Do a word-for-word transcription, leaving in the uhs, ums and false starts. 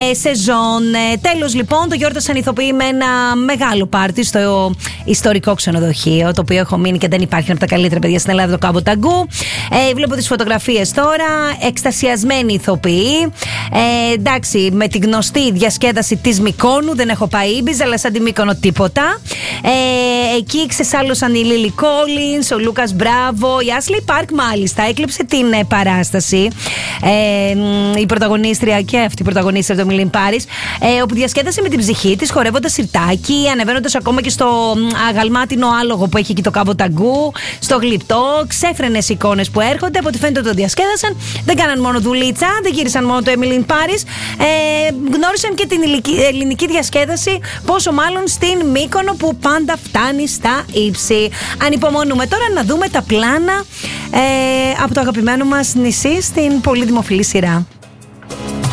ε, σεζόν. Ε, τέλος λοιπόν, το γιόρτασαν ηθοποιοί με ένα μεγάλο πάρτι στο ιστορικό ξενοδοχείο, το οποίο έχω μείνει και δεν υπάρχει από τα καλύτερα παιδιά στην Ελλάδα, το Κάμπο Ταγκού. Ε, βλέπω τις φωτογραφίες τώρα, εκστασιασμένοι ηθοποιοί. Ε, εντάξει, με τη γνωστή διασκέδαση της Μυκόνου, δεν έχω πάει Ήμπιζα, αλλά σαν τη Μύκονο τίποτα. Ε, εκεί ξεσάλωσαν η Λίλι Κόλινς, ο Λούκας Μπράβο, η Άσλι Πάρκ μάλιστα έκλειψε την ε, παράσταση. Ε, η πρωταγωνίστρια και αυτή η πρωταγωνίστρια του Μιλίν Πάρις, ε, όπου διασκέδασε με την ψυχή της, χορεύοντας σιρτάκι, ανεβαίνοντας ακόμα και στο αγαλμάτινο άλογο που έχει εκεί το Κάμπο Ταγκού, στο γλυπτό, ξέφρενες εικόνες που έρχονται. Από ό,τι φαίνεται το διασκέδασαν. Δεν κάναν μόνο δουλίτσα, δεν γύρισαν μόνο το Μιλίν Πάρις. Ε, γνώρισαν και την ελληνική διασκέδαση, πόσο μάλλον στην Μύκονο που πάντα φτάνει στα ύψη. Ανυπομονούμε τώρα να δούμε τα πλάνα ε, από το αγαπημένο μας νησί στην πολύ δημοφιλή σειρά.